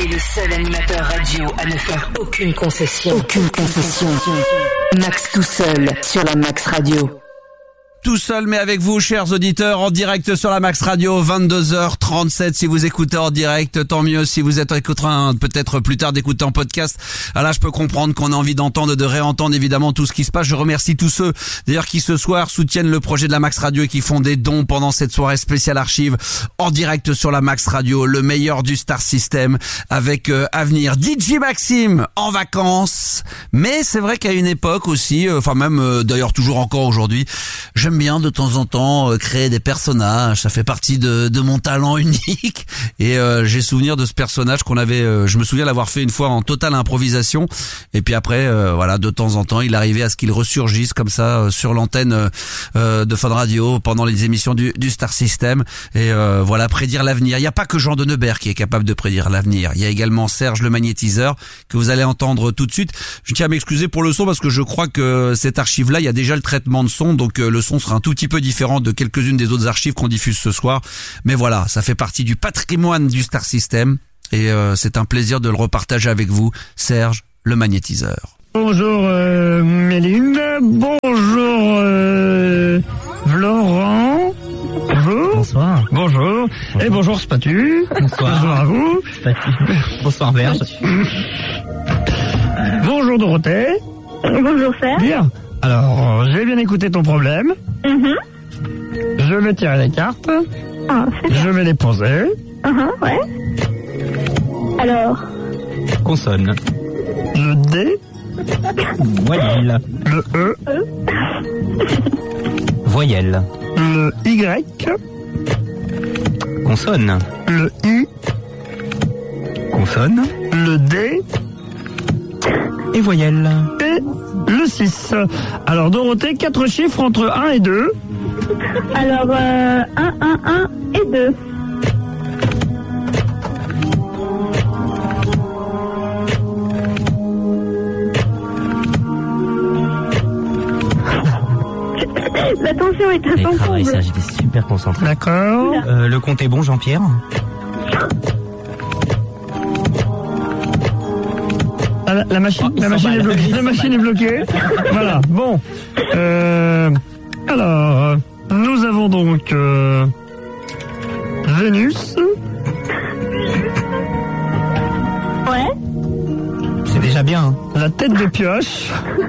est le seul animateur radio à ne faire aucune concession. Aucune concession. Max tout seul sur la Max Radio. Tout seul mais avec vous, chers auditeurs, en direct sur la Max Radio, 22h37. Si vous écoutez en direct, tant mieux. Si vous êtes peut-être plus tard d'écouter en podcast, là je peux comprendre qu'on a envie d'entendre, de réentendre évidemment tout ce qui se passe. Je remercie tous ceux d'ailleurs qui ce soir soutiennent le projet de la Max Radio et qui font des dons pendant cette soirée spéciale archive en direct sur la Max Radio, le meilleur du Star System avec Avenir. DJ Maxime en vacances, mais c'est vrai qu'à une époque aussi, d'ailleurs toujours encore aujourd'hui, j'aime bien de temps en temps créer des personnages, ça fait partie de mon talent unique et j'ai souvenir de ce personnage qu'on avait, je me souviens l'avoir fait une fois en totale improvisation et puis après de temps en temps il arrivait à ce qu'il ressurgisse comme ça sur l'antenne de Fun Radio pendant les émissions du Star System et prédire l'avenir. Il n'y a pas que Jean de Neubert qui est capable de prédire l'avenir, il y a également Serge le magnétiseur que vous allez entendre tout de suite. Je tiens à m'excuser pour le son parce que je crois que cette archive là il y a déjà le traitement de son, donc le son sera un tout petit peu différent de quelques-unes des autres archives qu'on diffuse ce soir. Mais voilà, ça fait partie du patrimoine du Star System et c'est un plaisir de le repartager avec vous, Serge, le magnétiseur. Bonjour Méline, bonjour Laurent. Bonjour. Bonsoir. Bonjour. Et bonjour Spatu. Bonsoir. Bonjour à vous. Spatu. Bonsoir Verge. Bonjour Dorothée. Bonjour Serge. Bien. Alors, j'ai bien écouté ton problème. Je vais tirer les cartes. Ah, c'est bien. Je vais les poser. Ouais. Alors. Consonne. Le D. Voyelle. Le E. Voyelle. Le Y. Consonne. Le I. Consonne. Le D. Et voyelle. Et le 6. Alors Dorothée, 4 chiffres entre 1 et 2. Alors, 1, 1, 1 et 2. La tension est à son comble. Ça, j'étais super concentré. D'accord. Le compte est bon, Jean-Pierre? La machine est bloquée. La machine est bloquée. Voilà. Bon. Alors, nous avons donc Vénus. Ouais. C'est déjà bien. Hein. La tête de pioche.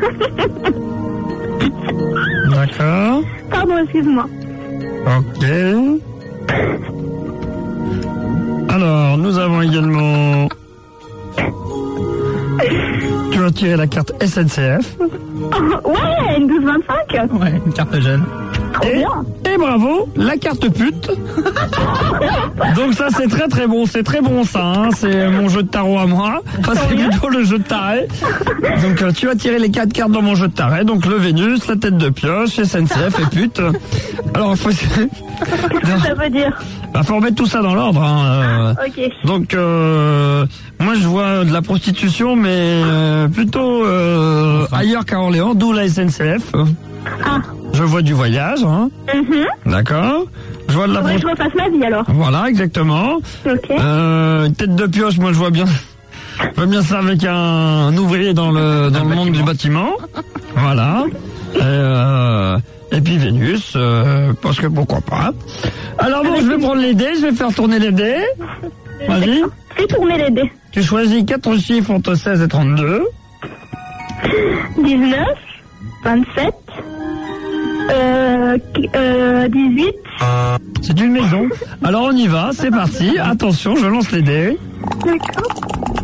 D'accord. Pardon, excuse-moi. Ok. Alors, nous avons également... Tu vas tirer la carte SNCF. Ouais, une 12-25. Ouais, une carte jeune. Trop bien. Et bravo, la carte pute. Donc ça c'est très très bon, c'est très bon ça, hein. C'est mon jeu de tarot à moi. Enfin, c'est plutôt le jeu de tarot. Donc tu vas tirer les 4 cartes dans mon jeu de tarot. Donc le Vénus, la tête de pioche, SNCF et pute. Alors faut... Qu'est-ce que ça veut dire? Faut remettre tout ça dans l'ordre. Hein. Ok. Donc moi je vois de la prostitution, mais plutôt ailleurs qu'à Orléans, d'où la SNCF. Ah. Je vois du voyage, hein. D'accord. Je vois de la je repasse ma vie alors. Voilà, exactement. Ok. Tête de pioche, moi je vois bien ça avec un ouvrier dans le monde du bâtiment. Voilà. Et puis Vénus, parce que pourquoi pas. Alors bon, je vais prendre les dés, je vais faire tourner les dés. Vas-y. Fais tourner les dés. Tu choisis 4 chiffres entre 16 et 32. 19, 27, 18. C'est une maison. Alors on y va, c'est parti. Attention, je lance les dés. D'accord.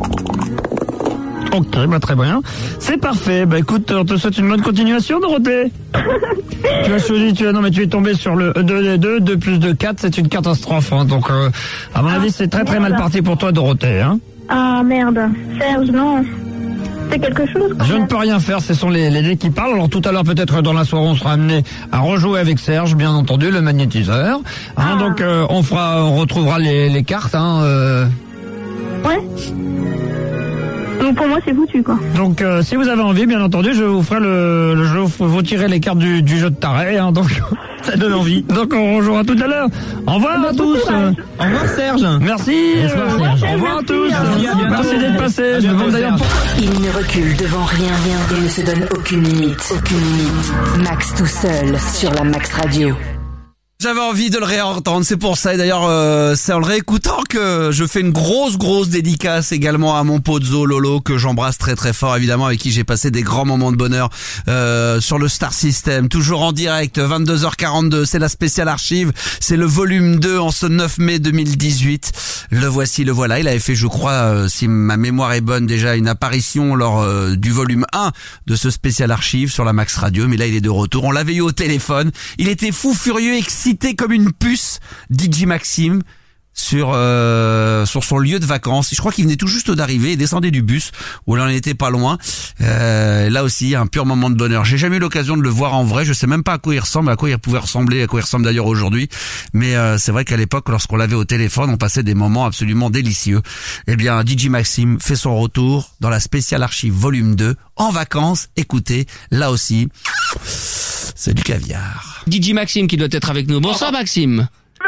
Ok, très bien. C'est parfait. Écoute, on te souhaite une bonne continuation, Dorothée. Tu as choisi, tu es tombé sur le 2 plus 2, 4, c'est une catastrophe. Hein. Donc, à mon avis, c'est très très mal parti pour toi, Dorothée. Hein. Ah merde, Serge, non. C'est quelque chose. Je ne peux rien faire, ce sont les dés qui parlent. Alors tout à l'heure, peut-être dans la soirée, on sera amené à rejouer avec Serge, bien entendu, le magnétiseur. Hein, donc, on retrouvera les cartes. Hein, Ouais. Donc pour moi, c'est foutu, quoi. Donc si vous avez envie, bien entendu, je vous ferai vous tirer les cartes du jeu de taré, hein, donc ça donne envie. Donc on rejouera tout à l'heure. Au revoir à tous. Au revoir Serge. Merci. Bonsoir, Serge. Au revoir à tous. Merci d'être passés. Je me demande d'ailleurs pourquoi. Il ne recule devant rien et ne se donne aucune limite. Max tout seul sur la Max Radio. J'avais envie de le réentendre, c'est pour ça. Et d'ailleurs, c'est en le réécoutant que je fais une grosse dédicace également à mon Pozzo Lolo, que j'embrasse très très fort, évidemment, avec qui j'ai passé des grands moments de bonheur sur le Star System, toujours en direct, 22h42. C'est la spéciale archive, c'est le volume 2 en ce 9 mai 2018. Le voici, le voilà. Il avait fait, je crois, si ma mémoire est bonne, déjà une apparition lors du volume 1 de ce spécial archive sur la Max Radio. Mais là, il est de retour. On l'avait eu au téléphone. Il était fou, furieux, excité comme une puce, DJ Maxime, sur son lieu de vacances. Je crois qu'il venait tout juste d'arriver, il descendait du bus, où il en était pas loin. Là aussi, un pur moment de bonheur. J'ai jamais eu l'occasion de le voir en vrai, je sais même pas à quoi il ressemble, à quoi il pouvait ressembler, à quoi il ressemble d'ailleurs aujourd'hui. Mais c'est vrai qu'à l'époque, lorsqu'on l'avait au téléphone, on passait des moments absolument délicieux. Eh bien, DJ Maxime fait son retour dans la spéciale archive volume 2, en vacances. Écoutez, là aussi, c'est du caviar. DJ Maxime qui doit être avec nous. Bonsoir Maxime.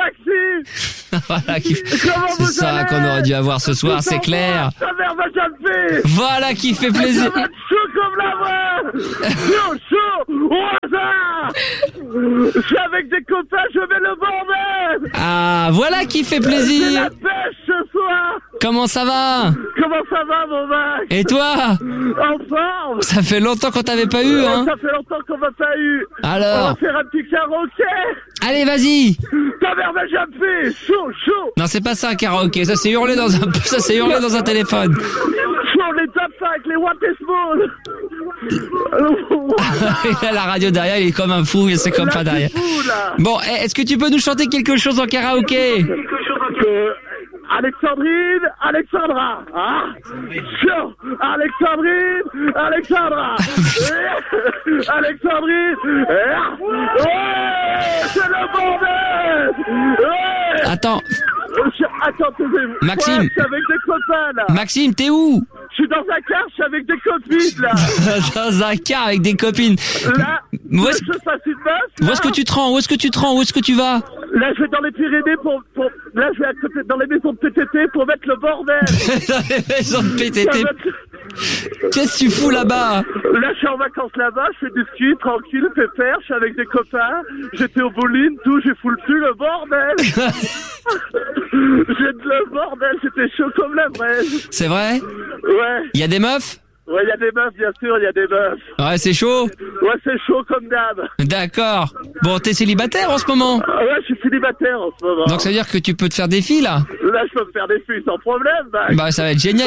Voilà, c'est ça qu'on aurait dû avoir ce soir, c'est clair. Voilà qui fait plaisir. Chaud comme la voix. Chaud, au hasard. Je suis avec des copains, je mets le bordel. Ah, voilà qui fait C'est plaisir. la pêche ce soir. Comment ça va? Comment ça va, mon mec? Et toi? En forme. Ça fait longtemps qu'on t'avait pas eu, hein? Ça fait longtemps qu'on m'a pas eu. On Alors? va faire un petit karaoké. Allez, vas-y. Ta mère m'a jamais fait. Chaud. Non, c'est pas ça un karaoké, ça c'est hurler dans un téléphone. Chaud, les tapins avec les What is Small. Il a la radio derrière, il est comme un fou, il c'est comme pas derrière. Fou, là. Bon, est-ce que tu peux nous chanter quelque chose en karaoké? Alexandra, ah, chaud, Alexandra, Alexandrine, ouais, c'est le bordel, ouais. Attends, Attends, taisez-vous. Maxime. Ouais, je suis avec des copains, là. Maxime, t'es où? Je suis dans un car, je suis avec des copines, là. Dans un car avec des copines. Là, Où est-ce je fasse une meuf, où est-ce que tu te rends? Où est-ce que tu te rends? Où est-ce que tu vas? là, je vais dans les Pyrénées là, je vais à côté, dans les maisons de PTT pour mettre le bordel. Dans les maisons de PTT. Ça va être- Qu'est-ce que tu fous là-bas? Là, je suis en vacances là-bas, je fais du ski, tranquille, pépère, je suis avec des copains, j'étais au bowling, tout, j'ai foutu le bordel. J'ai de le bordel, c'était chaud comme la braise. C'est vrai? Ouais, Il y a des meufs? ouais, il y a des meufs, bien sûr, il y a des meufs. Ouais, c'est chaud. Ouais, c'est chaud comme d'hab. D'accord. Bon, t'es célibataire en ce moment? Ah ouais, je suis célibataire en ce moment. Donc ça veut dire que tu peux te faire des filles là? Là, je peux me faire des filles sans problème, mec. Bah ça va être génial.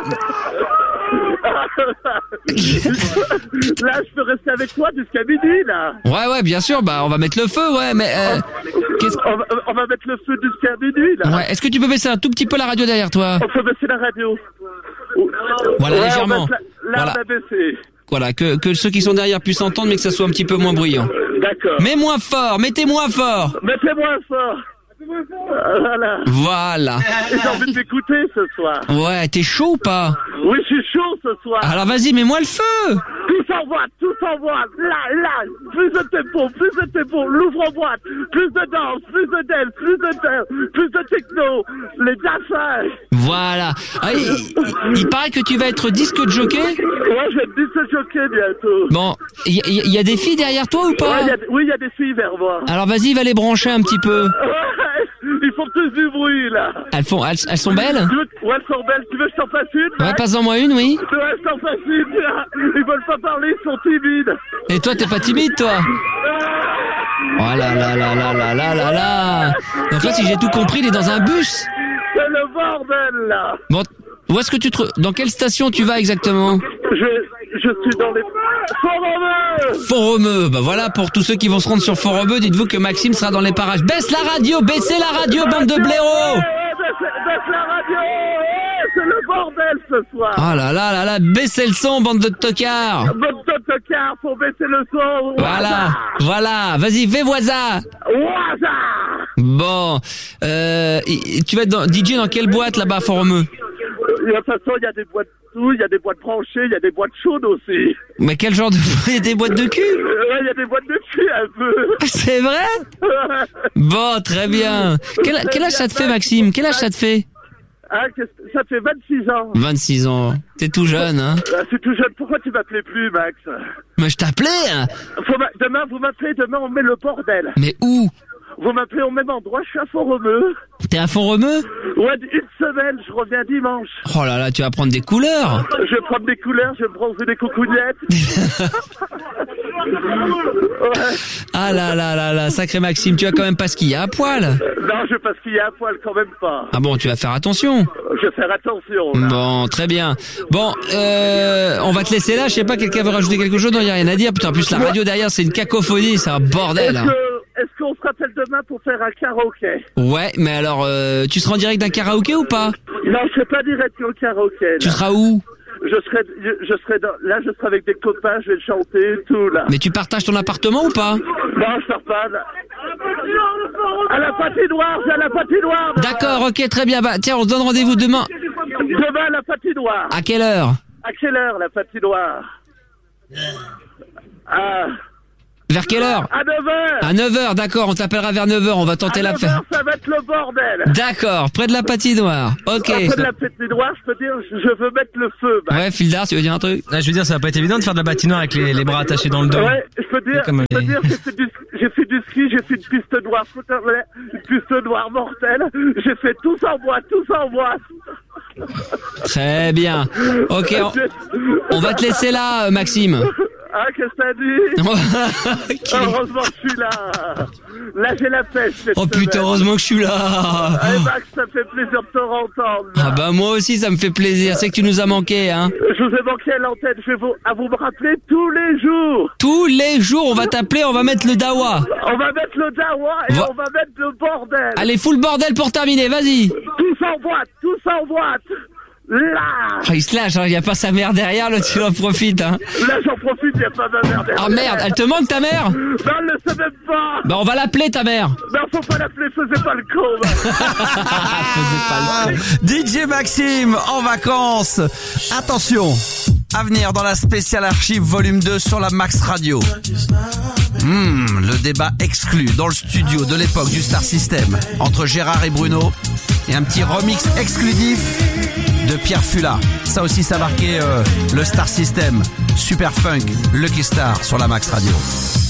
Là, je peux rester avec toi jusqu'à midi, là. Ouais, bien sûr. Bah on va mettre le feu, ouais. Mais On va mettre le feu jusqu'à midi, là. ouais. Est-ce que tu peux baisser un tout petit peu la radio derrière toi? On peut baisser la radio. Voilà, Ouais, légèrement. on baisse Là, Voilà. on a baissé. Voilà, que ceux qui sont derrière puissent entendre, mais que ça soit un petit peu moins bruyant. D'accord. Mais moins fort, mettez moins fort. Mettez-moi fort. Voilà. Voilà. Et j'ai envie de t'écouter ce soir. Ouais, t'es chaud ou pas? Oui, je suis chaud ce soir. Alors vas-y, mets-moi le feu. Tout en boîte. Là. Plus de tempo. L'ouvre en boîte. Plus de danse, plus de dance, plus de techno. Les affaires. Voilà. Ah, il paraît que tu vas être disque jockey. Ouais, je vais être disque jockey bientôt. Bon, il y a des filles derrière toi ou pas? Oui, il y a des filles vers moi. Alors vas-y, va les brancher un petit peu. Ouais, ils font tous du bruit, là. Elles sont belles? Ouais, elles sont belles. Tu veux que je t'en fasse une? Ouais, Max? passe-en moi une, oui. Ouais, je t'en fasse une. Ils veulent pas parler, ils sont timides. Et toi, t'es pas timide, toi? Oh là là là là là là là là. Donc là, si j'ai tout compris, il est dans un bus. C'est le bordel, là. Bon, où est-ce que dans quelle station tu vas exactement? Je suis dans les... Fort-Romeu. Fort-Romeu. Bah voilà, pour tous ceux qui vont se rendre sur Fort-Romeu, dites-vous que Maxime sera dans les parages. Baisse la radio, baissez la radio, bande de blaireaux. Baisse la radio. C'est le bordel ce soir. Oh là là là là, baissez le son, bande de tocards. Votre tocard pour baisser le son. Voilà. Vas-y, fais voisin. Waza. Bon, tu vas être DJ dans quelle boîte là-bas à Fort-Romeu? De toute façon, il y a des boîtes tout, il y a des boîtes branchées, il y a des boîtes chaudes aussi. Mais quel genre de... Il y a des boîtes de cul? Ouais, il y a des boîtes de cul un peu. C'est vrai? Bon, très bien. Quel âge ça te fait, Maxime? Quel âge ça te fait? Ah, ça fait 26 ans. 26 ans. T'es tout jeune, hein? C'est tout jeune. Pourquoi tu m'appelais plus, Max? Mais je t'appelais, hein? Demain, vous m'appelez, demain on met le bordel. Mais où? Vous m'appelez au même endroit, je suis à Font-Romeu. T'es à Font-Romeu? Ouais, une semaine, je reviens dimanche. Oh là là, tu vas prendre des couleurs. Je vais prendre des couleurs, je vais me bronzer des coucougnettes. Ouais. Ah là là là là, sacré Maxime, tu vas quand même pas skier à poil. Non, je vais pas skier à poil, quand même pas. Ah bon, tu vas faire attention. Je vais faire attention, là. Bon, très bien. Bon, on va te laisser là, je sais pas, quelqu'un veut rajouter quelque chose? Non, y a rien à dire. Putain, en plus la radio derrière, c'est une cacophonie, c'est un bordel. Est-ce qu'on se rappelle demain pour faire un karaoké? Ouais, mais alors, tu seras en direct d'un karaoké ou pas? Non, je serai pas direct au karaoké. Là. Tu seras où? Je serai là, je serai avec des copains, je vais chanter, tout, là. Mais tu partages ton appartement ou pas? Non, je sors pas, là. À la patinoire, j'ai à la patinoire. D'accord, ok, très bien. Bah, tiens, on se donne rendez-vous demain. Demain, à la patinoire. À quelle heure? À quelle heure, la patinoire? Vers quelle heure? À 9h. À 9h, d'accord, on t'appellera vers 9h, on va tenter la fête. Ça va être le bordel. D'accord, près de la patinoire. Ok. Près de la patinoire, je peux dire, je veux mettre le feu. Bah. Ouais, Fildar, tu veux dire un truc? Je veux dire, ça va pas être évident de faire de la patinoire avec les bras attachés dans le dos. Ouais, je peux dire, j'ai fait du ski, j'ai fait une piste noire, une piste noire mortelle. J'ai fait tout en bois. Très bien. Ok, on va te laisser là, Maxime. Ah, qu'est-ce que t'as dit? Heureusement que je suis là. Là, j'ai la pêche. Oh putain, heureusement que je suis là. Allez, Max, ça me fait plaisir de te entendre. Ah bah moi aussi, ça me fait plaisir. C'est que tu nous as manqué, hein. Je vous ai manqué à l'antenne. Je vais vous me rappeler tous les jours. Tous les jours, on va t'appeler, on va mettre le dawa. On va mettre le dawa et on va mettre le bordel. Allez, full bordel pour terminer, vas-y. Tous en boîte. Là. Oh, il se lâche, hein, il y a pas sa mère derrière, là, tu en profites, hein. Là, j'en profite, il n'y a pas ma mère derrière. Ah merde, elle te manque ta mère? Non, elle ne sait même pas. Bah, on va l'appeler ta mère. Non, faut pas l'appeler, faisais pas le con. DJ Maxime en vacances. Attention, à venir dans la spéciale archive volume 2 sur la Max Radio. Le débat exclu dans le studio de l'époque du Star System entre Gérard et Bruno et un petit remix exclusif de Pierre Fula. Ça aussi, ça a marqué le Star System. Super Funk, Lucky Star sur la Max Radio.